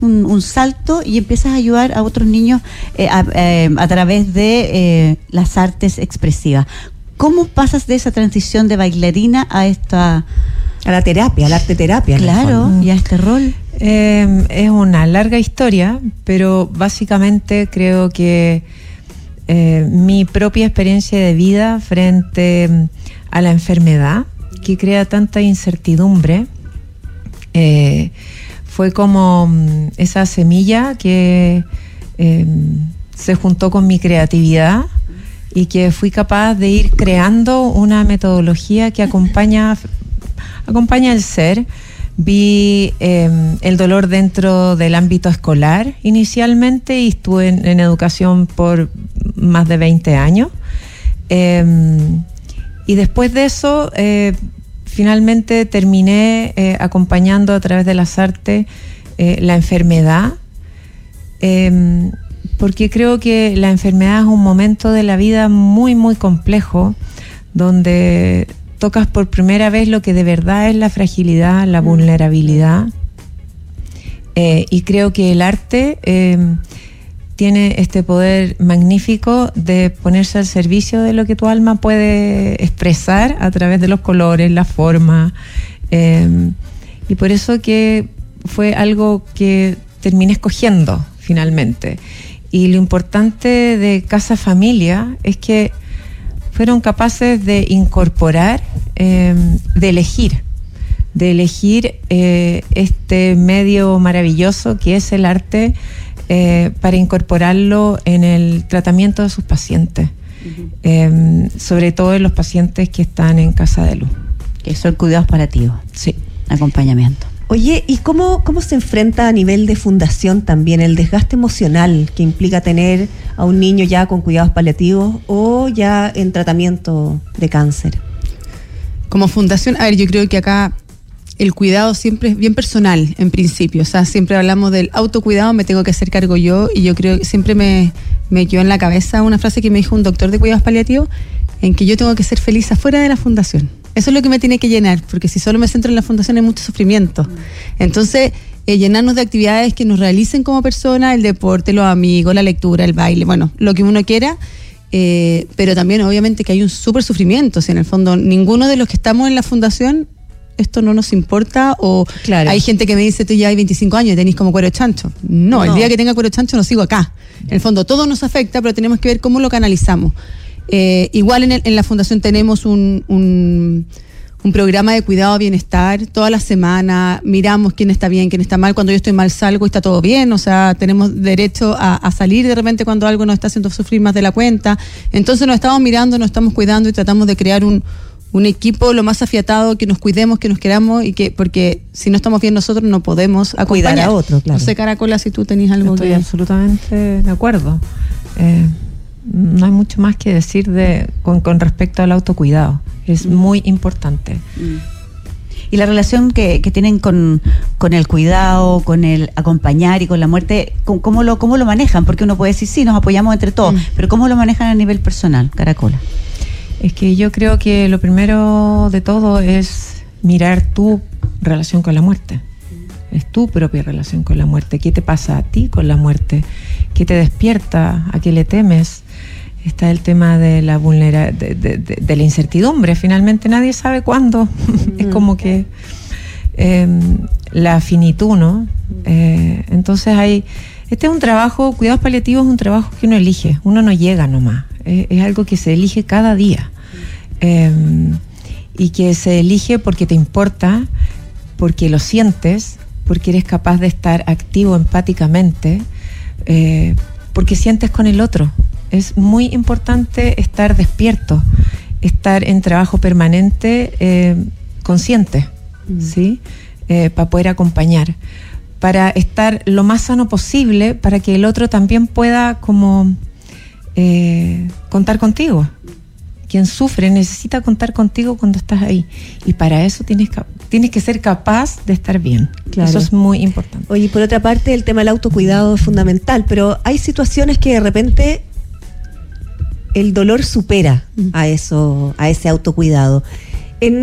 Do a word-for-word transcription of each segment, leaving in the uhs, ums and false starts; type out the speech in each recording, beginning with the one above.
un, un salto y empiezas a ayudar a otros niños eh, a, eh, a través de eh, las artes expresivas. ¿Cómo pasas de esa transición de bailarina a esta... a la terapia, al arte terapia? Claro, y a este rol. Eh, es una larga historia, pero básicamente creo que eh, mi propia experiencia de vida frente a la enfermedad, que crea tanta incertidumbre, eh, fue como esa semilla que eh, se juntó con mi creatividad y que fui capaz de ir creando una metodología que acompaña, acompaña el ser. Vi eh, el dolor dentro del ámbito escolar inicialmente y estuve en, en educación por más de veinte años. Eh, y después de eso, eh, finalmente terminé eh, acompañando a través de las artes eh, la enfermedad, eh, porque creo que la enfermedad es un momento de la vida muy, muy complejo, donde tocas por primera vez lo que de verdad es la fragilidad, la vulnerabilidad, eh, y creo que el arte eh, tiene este poder magnífico de ponerse al servicio de lo que tu alma puede expresar a través de los colores, la forma, eh, y por eso que fue algo que terminé escogiendo finalmente. Y lo importante de Casa Familia es que fueron capaces de incorporar, eh, de elegir, de elegir eh, este medio maravilloso que es el arte, eh, para incorporarlo en el tratamiento de sus pacientes, uh-huh. eh, sobre todo en los pacientes que están en Casa de Luz. Que son cuidados paliativos. Sí. Acompañamiento. Oye, ¿y cómo, cómo se enfrenta a nivel de fundación también el desgaste emocional que implica tener a un niño ya con cuidados paliativos o ya en tratamiento de cáncer? Como fundación, a ver, yo creo que acá el cuidado siempre es bien personal, en principio. O sea, siempre hablamos del autocuidado, me tengo que hacer cargo yo, y yo creo que siempre me, me quedó en la cabeza una frase que me dijo un doctor de cuidados paliativos, en que yo tengo que ser feliz afuera de la fundación. Eso es lo que me tiene que llenar, porque si solo me centro en la fundación hay mucho sufrimiento. Entonces, eh, llenarnos de actividades que nos realicen como personas, el deporte, los amigos, la lectura, el baile, bueno, lo que uno quiera, eh, pero también obviamente que hay un súper sufrimiento. O sea, en el fondo, ninguno de los que estamos en la fundación, esto no nos importa, o claro. Hay gente que me dice, tú ya hay veinticinco años y tenés como cuero chancho. No, no, el día que tenga cuero chancho no sigo acá. En el fondo, todo nos afecta, pero tenemos que ver cómo lo canalizamos. Eh, igual en, el, en la fundación tenemos un, un, un programa de cuidado bienestar toda la semana, miramos quién está bien, quién está mal. Cuando yo estoy mal salgo y está todo bien, o sea, tenemos derecho a, a salir de repente cuando algo nos está haciendo sufrir más de la cuenta. Entonces nos estamos mirando, nos estamos cuidando y tratamos de crear un, un equipo lo más afiatado, que nos cuidemos, que nos queramos, y que, porque si no estamos bien nosotros no podemos acompañar cuidar a otros, claro. No sé, Caracola, si tú tenés algo. Estoy que... absolutamente de acuerdo. Eh, no hay mucho más que decir de con, con respecto al autocuidado. Es mm. muy importante. Mm. Y la relación que, que tienen con, con el cuidado, con el acompañar y con la muerte, ¿cómo lo, cómo lo manejan? Porque uno puede decir, sí, nos apoyamos entre todos, mm. pero ¿cómo lo manejan a nivel personal, Caracola? Es que yo creo que lo primero de todo es mirar tu relación con la muerte. Es tu propia relación con la muerte. ¿Qué te pasa a ti con la muerte? ¿Qué te despierta? ¿A qué le temes? Está el tema de la vulnera, de, de, de, de la incertidumbre. Finalmente nadie sabe cuándo. Es como que eh, la finitud, ¿no? Eh, entonces hay... Este es un trabajo, cuidados paliativos es un trabajo que uno elige. Uno no llega nomás. Es, es algo que se elige cada día. Eh, y que se elige porque te importa, porque lo sientes, porque eres capaz de estar activo empáticamente, eh, porque sientes con el otro. Es muy importante estar despierto, estar en trabajo permanente, eh, consciente, mm. ¿sí? Eh, para poder acompañar, para estar lo más sano posible, para que el otro también pueda como eh, contar contigo. Quien sufre necesita contar contigo cuando estás ahí, y para eso tienes que, tienes que ser capaz de estar bien. Claro. Eso es muy importante. Oye, por otra parte, el tema del autocuidado es fundamental, pero hay situaciones que de repente el dolor supera a eso, a ese autocuidado. En,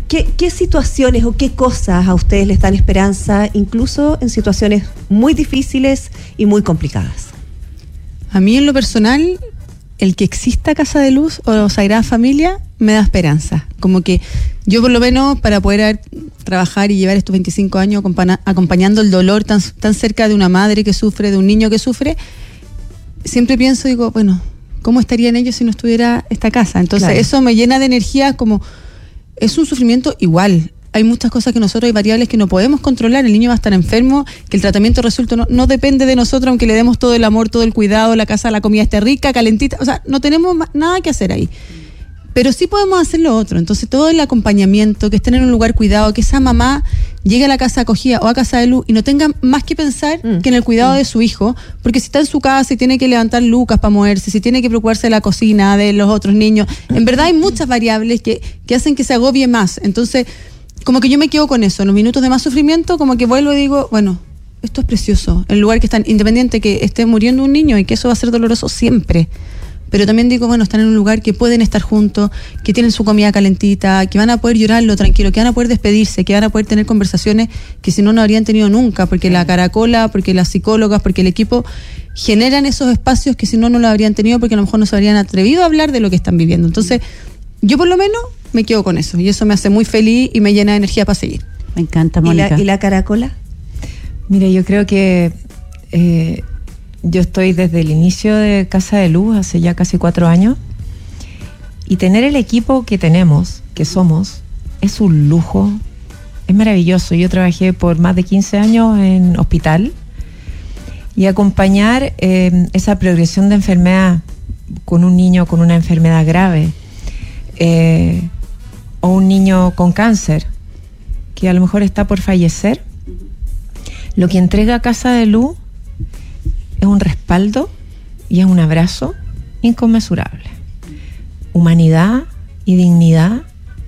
¿Qué, ¿Qué situaciones o qué cosas a ustedes les dan esperanza, incluso en situaciones muy difíciles y muy complicadas? A mí en lo personal, el que exista Casa de Luz o Sagrada Familia me da esperanza. Como que yo por lo menos para poder trabajar y llevar estos veinticinco años acompaña, acompañando el dolor tan, tan cerca de una madre que sufre, de un niño que sufre, siempre pienso, digo, bueno, ¿cómo estarían ellos si no estuviera esta casa? Entonces claro. Eso me llena de energía, como es un sufrimiento igual. Hay muchas cosas que nosotros, hay variables que no podemos controlar. El niño va a estar enfermo, que el tratamiento resuelto no, no depende de nosotros, aunque le demos todo el amor, todo el cuidado, la casa, la comida esté rica, calentita. O sea, no tenemos nada que hacer ahí. Pero sí podemos hacer lo otro. Entonces, todo el acompañamiento, que estén en un lugar cuidado, que esa mamá llegue a la casa acogida o a Casa de Luz y no tenga más que pensar mm. que en el cuidado mm. de su hijo, porque si está en su casa y tiene que levantar lucas para moverse, si tiene que preocuparse de la cocina, de los otros niños, en verdad hay muchas variables que, que hacen que se agobie más. Entonces, como que yo me quedo con eso, en los minutos de más sufrimiento, como que vuelvo y digo, bueno, esto es precioso, el lugar que están, independiente que esté muriendo un niño y que eso va a ser doloroso siempre, pero también digo, bueno, están en un lugar que pueden estar juntos, que tienen su comida calentita, que van a poder llorarlo tranquilo, que van a poder despedirse, que van a poder tener conversaciones que si no, no habrían tenido nunca, porque la caracola, porque las psicólogas, porque el equipo generan esos espacios que si no, no lo habrían tenido, porque a lo mejor no se habrían atrevido a hablar de lo que están viviendo. Entonces, yo por lo menos me quedo con eso y eso me hace muy feliz y me llena de energía para seguir. Me encanta, Mónica. ¿Y la, ¿y la caracola? Mira, yo creo que eh, yo estoy desde el inicio de Casa de Luz, hace ya casi cuatro años, y tener el equipo que tenemos, que somos, es un lujo, es maravilloso. Yo trabajé por más de quince años en hospital y acompañar eh, esa progresión de enfermedad con un niño con una enfermedad grave, Eh, o un niño con cáncer que a lo mejor está por fallecer, lo que entrega Casa de Luz es un respaldo y es un abrazo inconmensurable, humanidad y dignidad,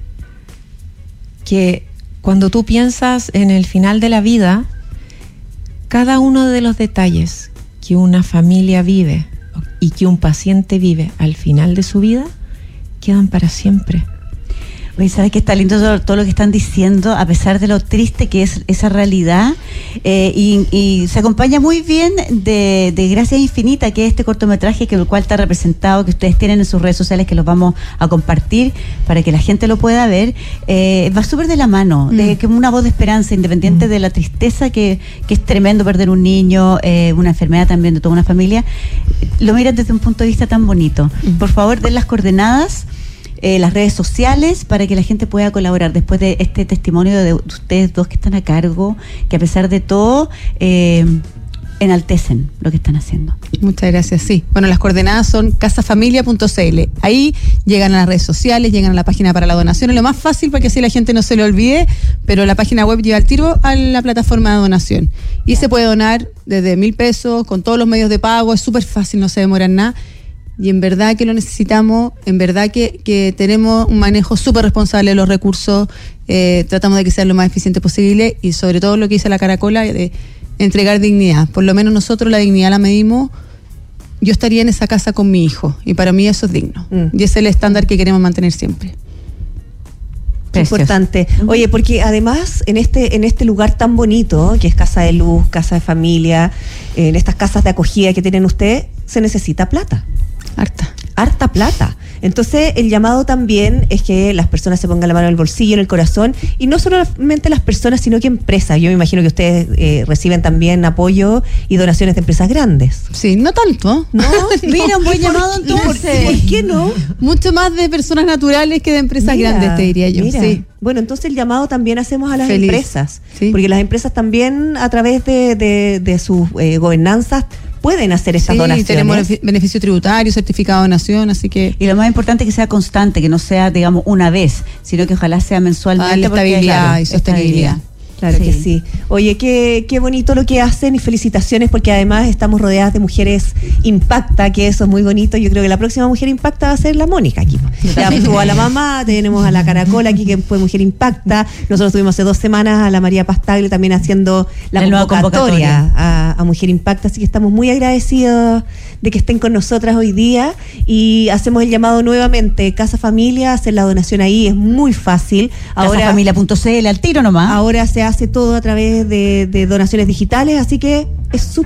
que cuando tú piensas en el final de la vida, cada uno de los detalles que una familia vive y que un paciente vive al final de su vida quedan para siempre. Oye, ¿sabes qué está lindo todo, todo lo que están diciendo, a pesar de lo triste que es esa realidad? Eh, y, y se acompaña muy bien de, de Gracias Infinita, que es este cortometraje que el cual está representado, que ustedes tienen en sus redes sociales, que los vamos a compartir para que la gente lo pueda ver. Eh, va súper de la mano, mm. de como una voz de esperanza, independiente mm. de la tristeza que, que es tremendo perder un niño, eh, una enfermedad también de toda una familia. Lo miran desde un punto de vista tan bonito. Mm. Por favor, den las coordenadas, Eh, las redes sociales, para que la gente pueda colaborar después de este testimonio de, de ustedes dos que están a cargo, que a pesar de todo eh, enaltecen lo que están haciendo. Muchas gracias, sí. Bueno, las coordenadas son casafamilia punto c l. Ahí llegan a las redes sociales, llegan a la página para la donación, es lo más fácil para que así la gente no se le olvide, pero la página web lleva al tiro a la plataforma de donación. Y yeah. se puede donar desde mil pesos, con todos los medios de pago, es súper fácil, no se demora en nada. Y en verdad que lo necesitamos, en verdad que, que tenemos un manejo súper responsable de los recursos, eh, tratamos de que sea lo más eficiente posible y sobre todo lo que dice la caracola, de entregar dignidad. Por lo menos nosotros la dignidad la medimos, yo estaría en esa casa con mi hijo y para mí eso es digno. Mm. Y ese es el estándar que queremos mantener siempre. Importante. Oye, porque además en este en este lugar tan bonito, que es Casa de Luz, Casa de Familia, en estas casas de acogida que tienen ustedes, se necesita plata. Harta. Harta plata. Entonces, el llamado también es que las personas se pongan la mano en el bolsillo, en el corazón, y no solamente las personas, sino que empresas. Yo me imagino que ustedes eh, reciben también apoyo y donaciones de empresas grandes. Sí, no tanto. No, mira, un buen llamado entonces. ¿Por qué no? Mucho más de personas naturales que de empresas mira, grandes, te diría yo. Mira. Sí. Bueno, entonces el llamado también hacemos a las Feliz. empresas, sí. porque las empresas también a través de, de, de sus eh, gobernanzas pueden hacer estas sí, donaciones. Tenemos beneficio tributario, certificado de donación, así que... Y lo más importante es que sea constante, que no sea, digamos, una vez, sino que ojalá sea mensualmente. Ah, la estabilidad porque, claro, y sostenibilidad. Claro Sí. que sí. Oye, qué, qué bonito lo que hacen y felicitaciones porque además estamos rodeadas de mujeres Impacta, que eso es muy bonito. Yo creo que la próxima Mujer Impacta va a ser la Mónica aquí. Ya estuvo a la mamá, tenemos a la Caracola aquí que fue Mujer Impacta. Nosotros tuvimos hace dos semanas a la María Pastagle también haciendo la, La nueva convocatoria, convocatoria. A, a Mujer Impacta, así que estamos muy agradecidos de que estén con nosotras hoy día y hacemos el llamado nuevamente, Casa Familia, hacer la donación ahí es muy fácil. Ahora Casafamilia punto c l al tiro nomás. Ahora se hace todo a través de, de donaciones digitales, así que es súper